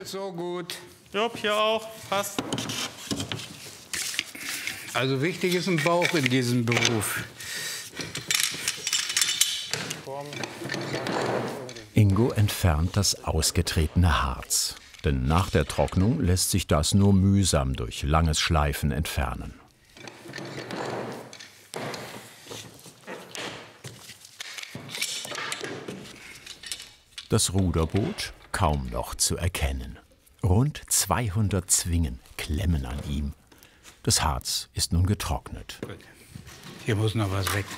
So gut. Jupp, hier auch. Passt. Also wichtig ist ein Bauch in diesem Beruf. Ingo entfernt das ausgetretene Harz. Denn nach der Trocknung lässt sich das nur mühsam durch langes Schleifen entfernen. Das Ruderboot kaum noch zu erkennen. Rund 200 Zwingen klemmen an ihm. Das Harz ist nun getrocknet. Gut. Hier muss noch was weg.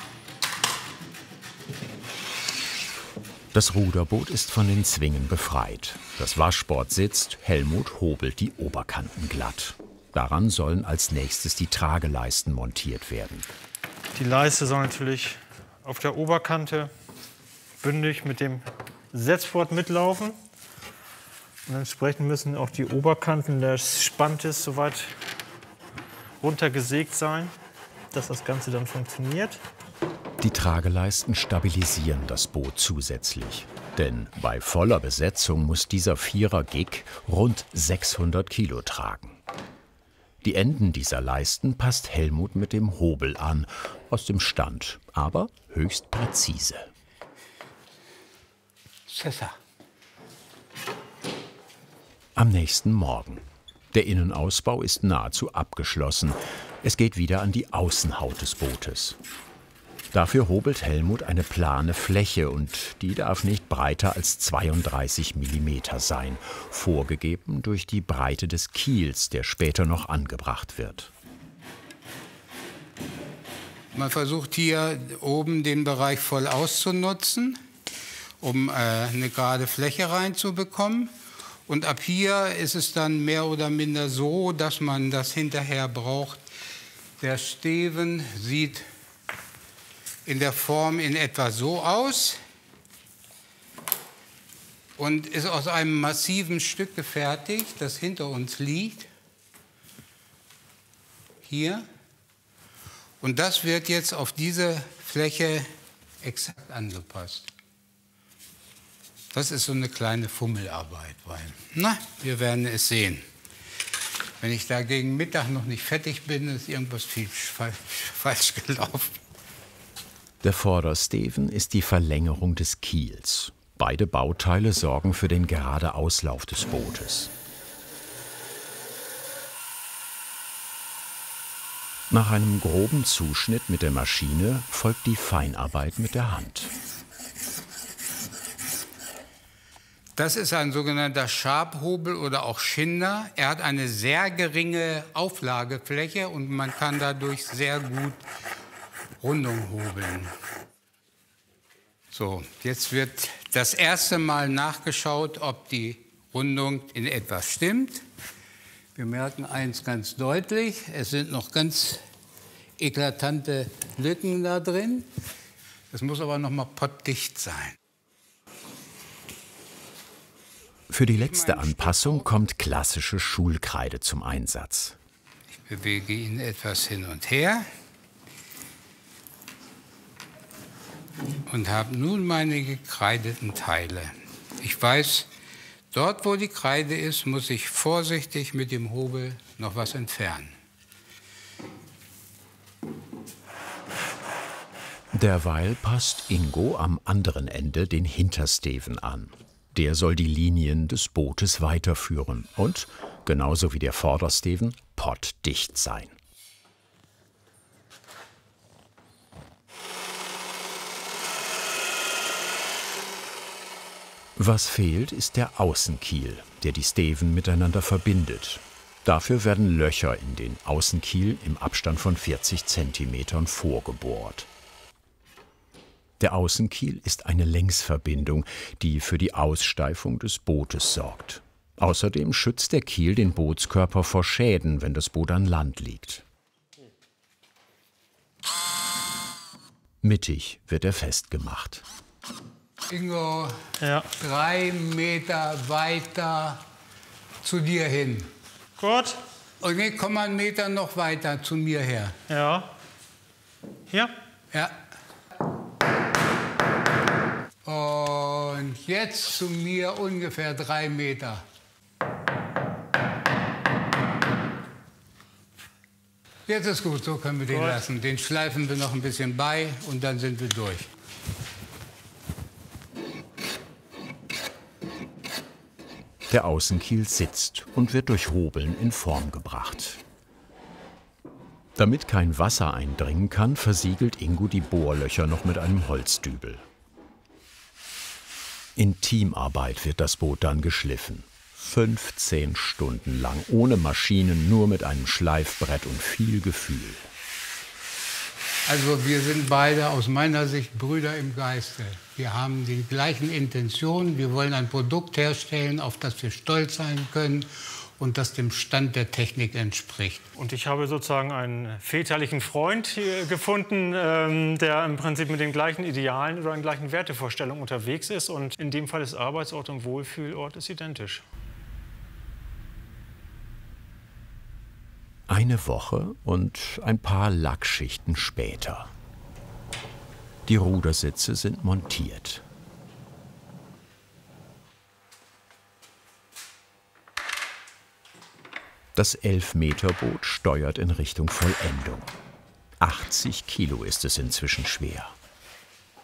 Das Ruderboot ist von den Zwingen befreit. Das Waschboard sitzt, Helmut hobelt die Oberkanten glatt. Daran sollen als nächstes die Trageleisten montiert werden. Die Leiste soll natürlich auf der Oberkante bündig mit dem Setzboard mitlaufen. Und entsprechend müssen auch die Oberkanten des Spantes soweit runtergesägt sein, dass das Ganze dann funktioniert. Die Trageleisten stabilisieren das Boot zusätzlich. Denn bei voller Besetzung muss dieser Vierer-Gig rund 600 Kilo tragen. Die Enden dieser Leisten passt Helmut mit dem Hobel an, aus dem Stand, aber höchst präzise. Cäsar. Am nächsten Morgen. Der Innenausbau ist nahezu abgeschlossen. Es geht wieder an die Außenhaut des Bootes. Dafür hobelt Helmut eine plane Fläche und die darf nicht breiter als 32 mm sein, vorgegeben durch die Breite des Kiels, der später noch angebracht wird. Man versucht hier oben den Bereich voll auszunutzen, um eine gerade Fläche reinzubekommen. Und ab hier ist es dann mehr oder minder so, dass man das hinterher braucht. Der Steven sieht in der Form in etwa so aus und ist aus einem massiven Stück gefertigt, das hinter uns liegt. Hier. Und das wird jetzt auf diese Fläche exakt angepasst. Das ist so eine kleine Fummelarbeit, weil, na, wir werden es sehen. Wenn ich da gegen Mittag noch nicht fertig bin, ist irgendwas falsch gelaufen. Der Vordersteven ist die Verlängerung des Kiels. Beide Bauteile sorgen für den gerade Auslauf des Bootes. Nach einem groben Zuschnitt mit der Maschine folgt die Feinarbeit mit der Hand. Das ist ein sogenannter Schabhobel oder auch Schinder. Er hat eine sehr geringe Auflagefläche und man kann dadurch sehr gut Rundung hobeln. So, jetzt wird das erste Mal nachgeschaut, ob die Rundung in etwas stimmt. Wir merken eins ganz deutlich, es sind noch ganz eklatante Lücken da drin. Es muss aber noch mal pottdicht sein. Für die letzte Anpassung kommt klassische Schulkreide zum Einsatz. Ich bewege ihn etwas hin und her und habe nun meine gekreideten Teile. Ich weiß, dort wo die Kreide ist, muss ich vorsichtig mit dem Hobel noch was entfernen. Derweil passt Ingo am anderen Ende den Hintersteven an. Der soll die Linien des Bootes weiterführen und, genauso wie der Vordersteven, pottdicht sein. Was fehlt, ist der Außenkiel, der die Steven miteinander verbindet. Dafür werden Löcher in den Außenkiel im Abstand von 40 cm vorgebohrt. Der Außenkiel ist eine Längsverbindung, die für die Aussteifung des Bootes sorgt. Außerdem schützt der Kiel den Bootskörper vor Schäden, wenn das Boot an Land liegt. Mittig wird er festgemacht. Ingo, Ja. 3 Meter weiter zu dir hin. Gut. Und jetzt komm mal 1 Meter noch weiter zu mir her. Ja. Hier. Ja. Und jetzt zu mir ungefähr 3 Meter. Jetzt ist gut, so können wir den lassen. Den schleifen wir noch ein bisschen bei und dann sind wir durch. Der Außenkiel sitzt und wird durch Hobeln in Form gebracht. Damit kein Wasser eindringen kann, versiegelt Ingo die Bohrlöcher noch mit einem Holzdübel. In Teamarbeit wird das Boot dann geschliffen. 15 Stunden lang, ohne Maschinen, nur mit einem Schleifbrett und viel Gefühl. Also wir sind beide aus meiner Sicht Brüder im Geiste. Wir haben die gleichen Intentionen. Wir wollen ein Produkt herstellen, auf das wir stolz sein können und das dem Stand der Technik entspricht. Und ich habe sozusagen einen väterlichen Freund hier gefunden, der im Prinzip mit den gleichen Idealen oder den gleichen Wertevorstellungen unterwegs ist. Und in dem Fall ist Arbeitsort und Wohlfühlort ist identisch. Eine Woche und ein paar Lackschichten später. Die Rudersitze sind montiert. Das 11-Meter-Boot steuert in Richtung Vollendung. 80 Kilo ist es inzwischen schwer.